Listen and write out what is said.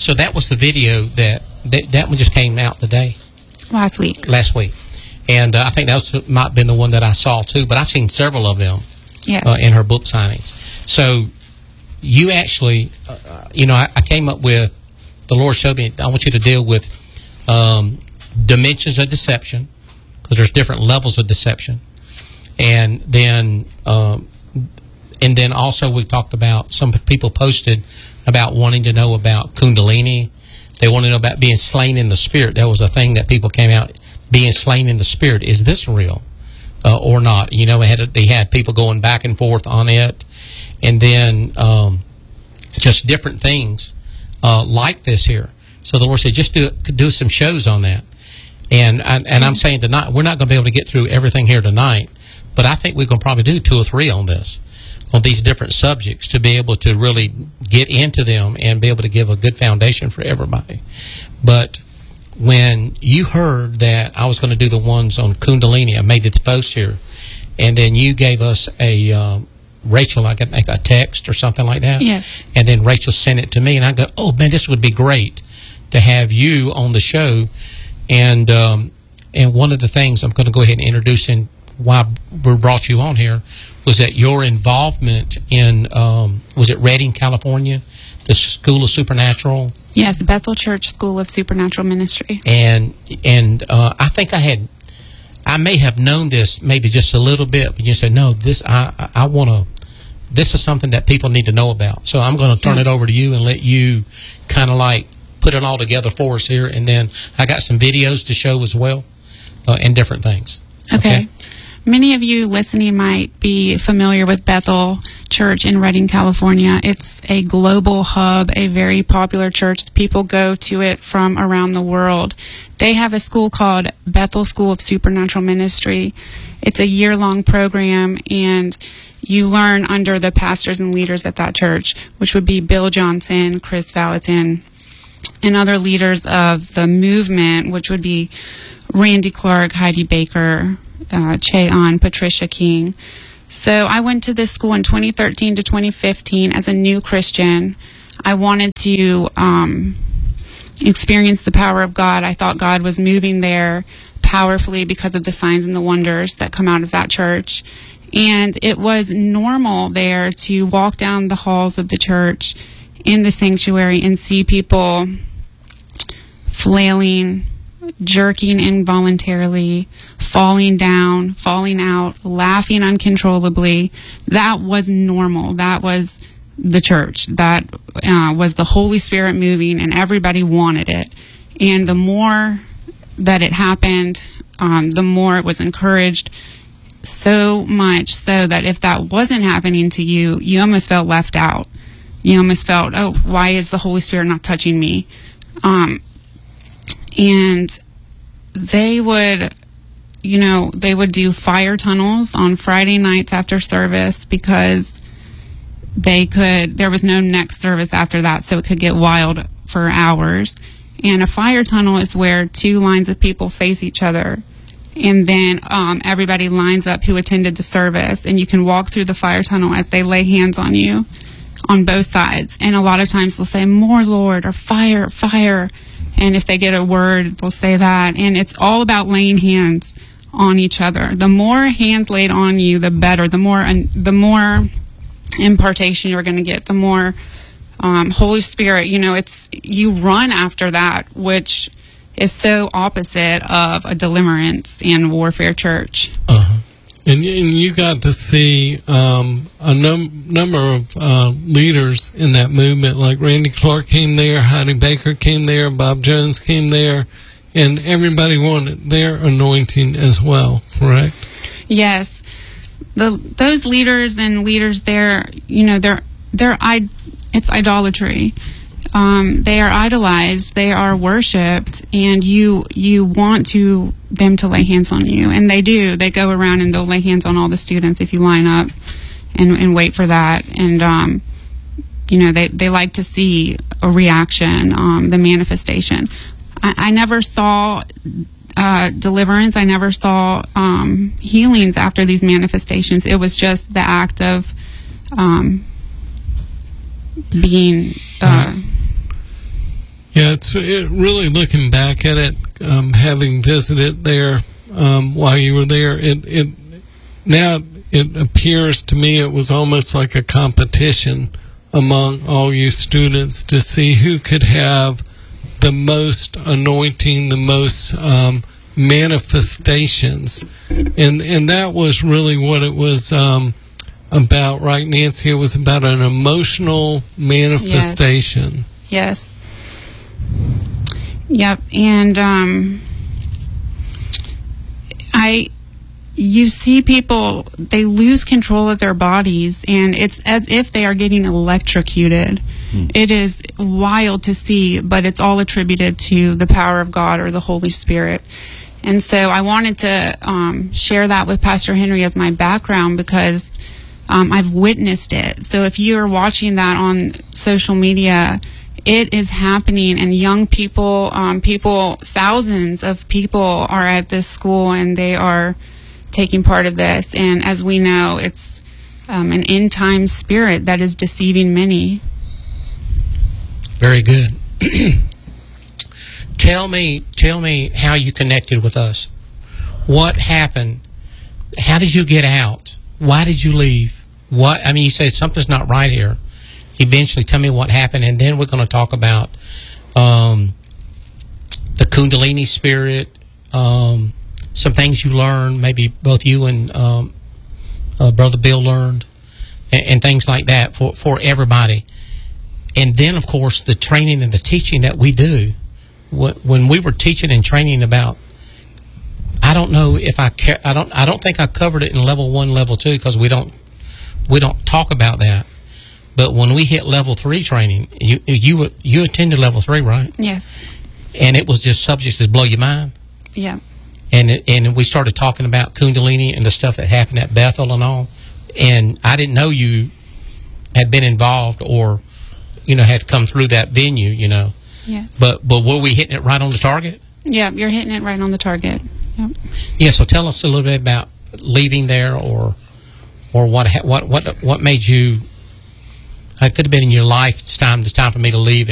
So that was the video that one just came out today. Last week. And I think that might have been the one that I saw too, but I've seen several of them. Yes. In her book signings. So you actually, I came up with, the Lord showed me, I want you to deal with dimensions of deception, because there's different levels of deception. And then also we talked about, some people posted about wanting to know about Kundalini. They want to know about being slain in the spirit. That was a thing that people came out, being slain in the spirit. Is this real or not? They had people going back and forth on it. And then just different things like this here. So the Lord said, just do some shows on that. And I'm saying tonight, we're not going to be able to get through everything here tonight, but I think we can probably do 2 or 3 on these different subjects, to be able to really get into them and be able to give a good foundation for everybody. But when you heard that I was going to do the ones on Kundalini, I made this post here, and then you gave us a Rachel, I could make a text or something like that. Yes. And then Rachel sent it to me, and I go, oh man, this would be great to have you on the show. And one of the things I'm going to go ahead and introduce in why we brought you on here was that your involvement in, was it Redding, California, the School of Supernatural? Yes, Bethel Church School of Supernatural Ministry. And I think I may have known this maybe just a little bit, but you said, no, this is something that people need to know about. So I'm going to turn it over to you and let you kind of like put it all together for us here. And then I got some videos to show as well, and different things. Okay. Many of you listening might be familiar with Bethel Church in Redding, California. It's a global hub, a very popular church. People go to it from around the world. They have a school called Bethel School of Supernatural Ministry. It's a year-long program, and you learn under the pastors and leaders at that church, which would be Bill Johnson, Chris Valentin, and other leaders of the movement, which would be Randy Clark, Heidi Baker, Che Ahn, Patricia King. So I went to this school in 2013 to 2015 as a new Christian. I wanted to experience the power of God. I thought God was moving there powerfully because of the signs and the wonders that come out of that church. And it was normal there to walk down the halls of the church in the sanctuary and see people flailing, jerking involuntarily, falling down, falling out, laughing uncontrollably. That was normal. That was the church. That was the Holy Spirit moving, and everybody wanted it. And the more that it happened, the more it was encouraged, so much so that if that wasn't happening to you, you almost felt left out. You almost felt, oh, why is the Holy Spirit not touching me? And they would do fire tunnels on Friday nights after service, because there was no next service after that, so it could get wild for hours. And a fire tunnel is where 2 lines of people face each other, and then everybody lines up who attended the service, and you can walk through the fire tunnel as they lay hands on you on both sides. And a lot of times they'll say, more Lord, or fire, fire. And if they get a word, they'll say that. And it's all about laying hands on each other. The more hands laid on you, the better. The more impartation you're going to get, the more Holy Spirit, you run after that, which is so opposite of a deliverance and warfare church. And you got to see a number of leaders in that movement, like Randy Clark came there, Heidi Baker came there, Bob Jones came there, and everybody wanted their anointing as well, correct? Yes. Those leaders and leaders there, it's idolatry. They are idolized, they are worshipped, and you want them to lay hands on you, and they do. They go around and they'll lay hands on all the students if you line up and wait for that. And they like to see a reaction, the manifestation. I never saw deliverance. I never saw healings after these manifestations. It was just the act of being Yeah, really looking back at it, having visited there while you were there, now it appears to me it was almost like a competition among all you students to see who could have the most anointing, the most manifestations, and that was really what it was about, right, Nancy? It was about an emotional manifestation. Yes. Yep. And you see people, they lose control of their bodies, and it's as if they are getting electrocuted. It is wild to see, but it's all attributed to the power of God or the Holy Spirit. And so I wanted to share that with Pastor Henry as my background, because I've witnessed it. So if you're watching that on social media, it is happening, and young people, thousands of people are at this school, and they are taking part of this. And as we know, it's an end-time spirit that is deceiving many. Very good. Tell me how you connected with us. What happened? How did you get out? Why did you leave? You said something's not right here. Eventually, tell me what happened, and then we're going to talk about the Kundalini spirit, some things you learned, maybe both you and Brother Bill learned, and things like that for everybody. And then, of course, the training and the teaching that we do. When we were teaching and training about, I don't know if I don't think I covered it in level 1, level 2, because we don't talk about that. But when we hit level 3 training, you attended level 3, right? Yes. And it was just subjects that blow your mind. Yeah. And we started talking about Kundalini and the stuff that happened at Bethel and all. And I didn't know you had been involved or, had come through that venue, Yes. But were we hitting it right on the target? Yeah, you're hitting it right on the target. Yep. Yeah. So tell us a little bit about leaving there, or what made you? It could have been in your life. It's time for me to leave.